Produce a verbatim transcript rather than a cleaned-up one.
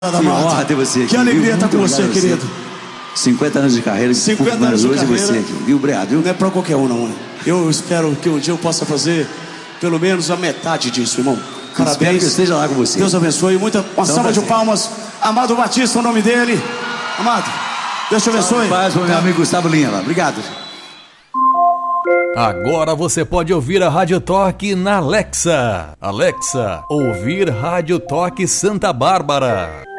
Que honra ter você aqui. Que alegria estar com você, querido. cinquenta anos de carreira, cinquenta anos de carreira. E você aqui, viu, Breado? Viu? Não é pra qualquer um, não, né? Eu espero que um dia eu possa fazer pelo menos a metade disso, irmão. Parabéns. Espero que eu esteja lá com você. Deus abençoe. Muita, uma salva de palmas. Amado Batista, o nome dele. Amado, Deus te abençoe. Paz para o meu amigo Gustavo Linha lá. Obrigado. Agora você pode ouvir a Rádio Toque na Alexa. Alexa, ouvir Rádio Toque Santa Bárbara.